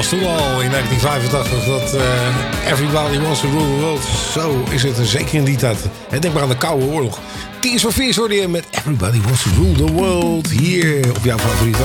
was toen al in 1985 dat Everybody Wants to Rule the World. Zo is het zeker in die tijd. Denk maar aan de Koude Oorlog. Tears for Fears hoorde je met Everybody Wants to Rule the World. Hier op jouw favoriete